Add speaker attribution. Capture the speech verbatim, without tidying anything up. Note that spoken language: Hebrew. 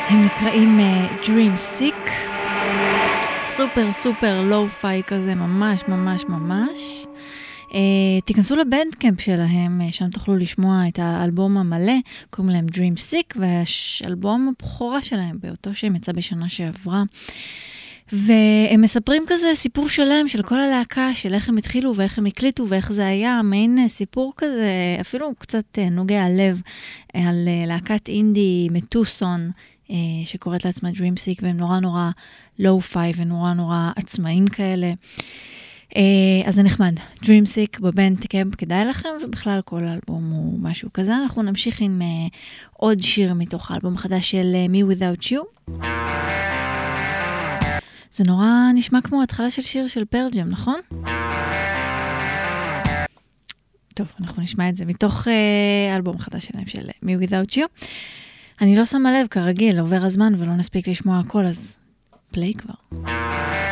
Speaker 1: הם נקראים uh, Dream Sick, סופר סופר לואו-פיי כזה, ממש ממש ממש. Uh, תיכנסו לבנדקאמפ שלהם, uh, שם תוכלו לשמוע את האלבום המלא, קוראים להם Dream Sick, והאלבום הבכורה שלהם, באותו שהם יצא בשנה שעברה. והם מספרים כזה סיפור שלם של כל הלהקה, של איך הם התחילו ואיך הם הקליטו ואיך זה היה, מעין סיפור כזה, אפילו קצת נוגע הלב, על להקת אינדי מטוסון, שקוראת לעצמה Dream Sick, והם נורא נורא לואו-פיי ונורא נורא עצמאים כאלה. אז זה נחמד. Dream Sick בבנדקאמפ כדאי לכם, ובכלל כל האלבום הוא משהו כזה. אנחנו נמשיך עם עוד שיר מתוך האלבום החדש של Me Without You. זה נורא נשמע כמו התחלה של שיר של פרל ג'ם, נכון? טוב, אנחנו נשמע את זה מתוך האלבום החדש שלהם של Me Without You. אני לא שמה לב, כרגיל, עובר הזמן ולא נספיק לשמוע הכל, אז פליי כבר.